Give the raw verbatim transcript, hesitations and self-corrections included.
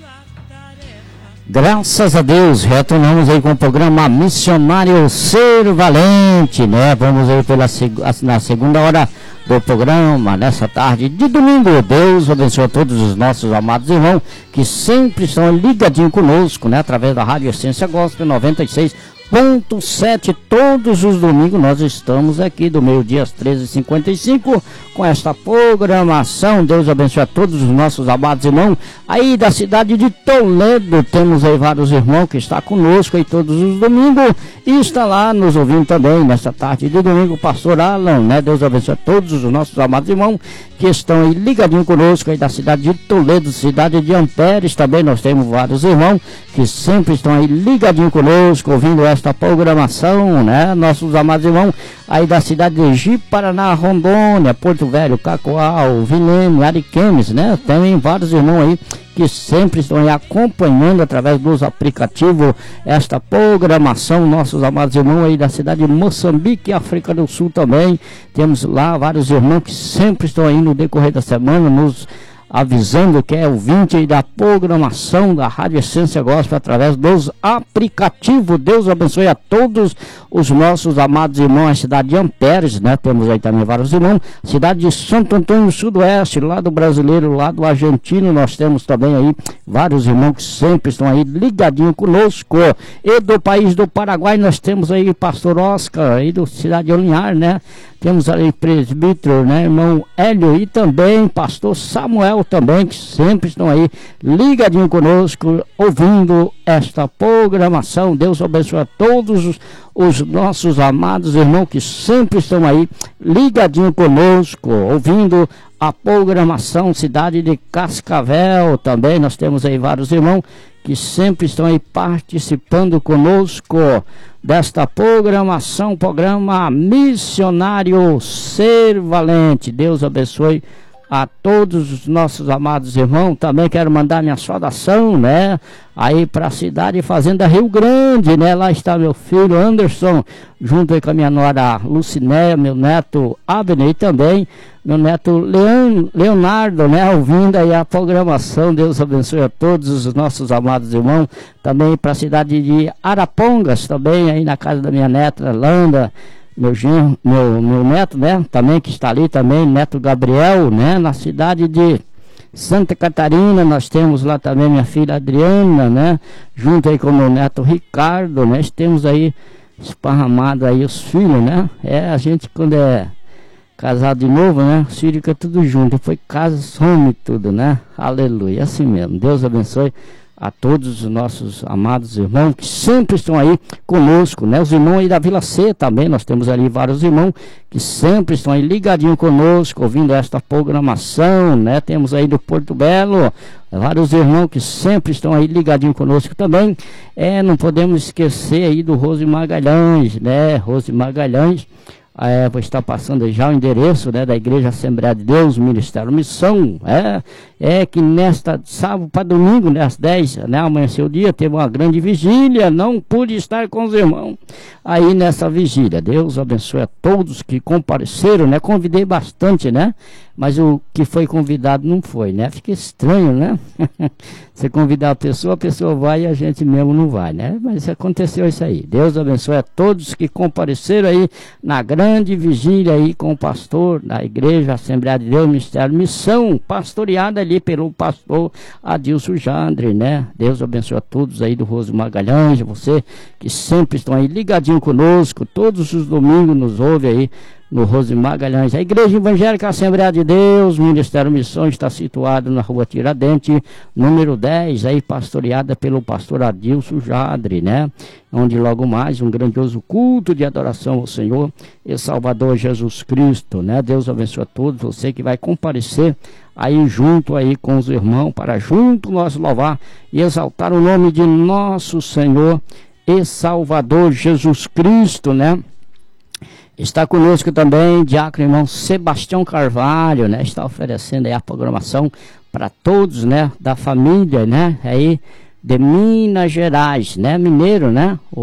Graças a Deus, retornamos aí com o programa Missionário Ser Valente, né? Vamos aí pela seg na segunda hora do programa, nessa tarde de domingo. Deus abençoe a todos os nossos amados irmãos que sempre estão ligadinhos conosco, né? Através da Rádio Essência Gospel noventa e seis ponto sete, todos os domingos nós estamos aqui do meio-dia às treze e cinquenta e cinco com esta programação. Deus abençoe a todos os nossos amados irmãos aí da cidade de Toledo. Temos aí vários irmãos que estão conosco aí todos os domingos e está lá nos ouvindo também nesta tarde de domingo, o pastor Alan, né? Deus abençoe a todos os nossos amados irmãos que estão aí ligadinhos conosco aí da cidade de Toledo, cidade de Amperes. Também nós temos vários irmãos que sempre estão aí ligadinhos conosco, ouvindo esta programação, né? Nossos amados irmãos aí da cidade de Ji-Paraná, Rondônia, Porto Velho, Cacoal, Vilene, Ariquemes, né? Tem vários irmãos aí que sempre estão aí acompanhando através dos aplicativos esta programação. Nossos amados irmãos aí da cidade de Moçambique, África do Sul também. Temos lá vários irmãos que sempre estão aí no decorrer da semana nos avisando que é ouvinte aí da programação da Rádio Essência Gospel através dos aplicativos. Deus abençoe a todos os nossos amados irmãos, a cidade de Amperes, né? Temos aí também vários irmãos, cidade de Santo Antônio Sudoeste, lá do brasileiro, lá do argentino, nós temos também aí vários irmãos que sempre estão aí ligadinhos conosco. E do país do Paraguai nós temos aí pastor Oscar, aí do cidade de Olinhar, né? Temos ali presbítero, né, irmão Hélio, e também pastor Samuel também, que sempre estão aí ligadinho conosco, ouvindo esta programação. Deus abençoe a todos os, os nossos amados irmãos que sempre estão aí ligadinho conosco, ouvindo a programação. Cidade de Cascavel também, nós temos aí vários irmãos que sempre estão aí participando conosco desta programação, programa Missionário Ser Valente. Deus abençoe a todos os nossos amados irmãos. Também quero mandar minha saudação, né, aí para a cidade Fazenda Rio Grande, né? Lá está meu filho Anderson, junto aí com a minha nora Lucinéia, meu neto Abner e também meu neto Leon, Leonardo, né? Ouvindo aí a programação. Deus abençoe a todos os nossos amados irmãos. Também para a cidade de Arapongas, também aí na casa da minha neta Landa, meu genro, meu, meu neto, né? Também que está ali também, neto Gabriel, né? Na cidade de Santa Catarina, nós temos lá também minha filha Adriana, né? Junto aí com meu neto Ricardo, né? Temos aí esparramado aí os filhos, né? É, a gente quando é casado de novo, né? Os filhos ficam tudo junto, depois casa, some tudo, né? Aleluia, assim mesmo. Deus abençoe a todos os nossos amados irmãos que sempre estão aí conosco, né? Os irmãos aí da Vila C também, nós temos ali vários irmãos que sempre estão aí ligadinhos conosco, ouvindo esta programação, né? Temos aí do Porto Belo vários irmãos que sempre estão aí ligadinhos conosco também. É, não podemos esquecer aí do Rose Magalhães, né? Rose Magalhães. É, vou estar passando já o endereço, né, da Igreja Assembleia de Deus, Ministério Missão. É, é que nesta sábado para domingo, né, às dez, né, amanheceu o dia, teve uma grande vigília. Não pude estar com os irmãos aí nessa vigília. Deus abençoe a todos que compareceram, né? Convidei bastante, né? Mas o que foi convidado não foi, né? Fica estranho, né? Você convidar a pessoa, a pessoa vai e a gente mesmo não vai, né? Mas aconteceu isso aí. Deus abençoe a todos que compareceram aí na grande vigília aí com o pastor da Igreja Assembleia de Deus, Ministério Missão, pastoreada ali pelo pastor Adilson Jandre, né? Deus abençoe a todos aí do Rose Magalhães, você que sempre estão aí ligadinho conosco, todos os domingos nos ouve aí no Rose Magalhães. A Igreja Evangélica Assembleia de Deus, Ministério Missão, está situado na rua Tiradentes, número dez, aí pastoreada pelo pastor Adilson Jadre, né? Onde logo mais um grandioso culto de adoração ao Senhor e Salvador Jesus Cristo, né? Deus abençoe a todos, você que vai comparecer aí junto aí com os irmãos, para junto nós louvar e exaltar o nome de nosso Senhor e Salvador Jesus Cristo, né? Está conosco também diácono irmão Sebastião Carvalho, né? Está oferecendo aí a programação para todos, né? Da família, né? Aí de Minas Gerais, né? Mineiro, né?